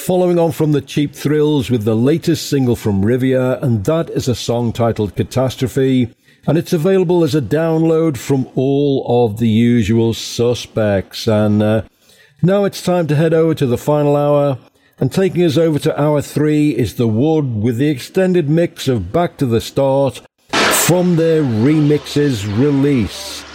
Following on from the Cheap Thrills with the latest single from Rivia, and that is a song titled Catastrophe, and it's available as a download from all of the usual suspects. And now it's time to head over to the final hour, and taking us over to hour 3 is The Wood with the extended mix of Back to the Start from their Remixes release.